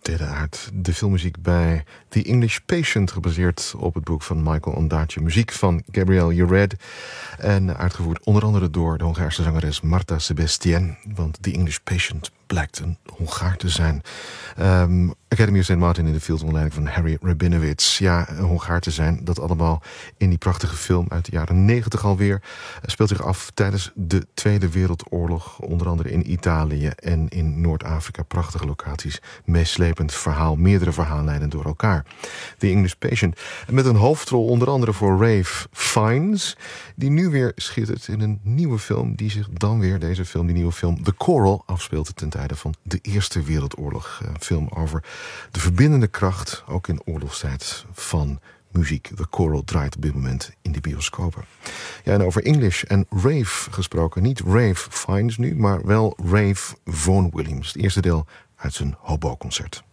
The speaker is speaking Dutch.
deden uit de filmmuziek bij The English Patient, gebaseerd op het boek van Michael Ondaatje. Muziek van Gabriel Yared en uitgevoerd onder andere door de Hongaarse zangeres Marta Sebastian. Want The English Patient blijkt een Hongaar te zijn. Academy of St. Martin in the Fields onder leiding van Harry Rabinowitz. Ja, een Hongaar te zijn, dat allemaal in die prachtige film uit de jaren 90 alweer. Speelt zich af tijdens de Tweede Wereldoorlog. Onder andere in Italië en in Noord-Afrika. Prachtige locaties, meeslepend verhaal, meerdere verhaallijnen door elkaar. The English Patient. Met een hoofdrol onder andere voor Ralph Fiennes, die nu weer schittert in een nieuwe film, die zich dan weer, die nieuwe film, The Coral, afspeelt ten tijde van de Eerste Wereldoorlog. Een film over de verbindende kracht, ook in oorlogstijd, van muziek. The Coral draait op dit moment in de bioscopen. Ja, en over English en rave gesproken. Niet Ralph Fiennes nu, maar wel Ralph Vaughan Williams. Het eerste deel uit zijn Hobo-concert.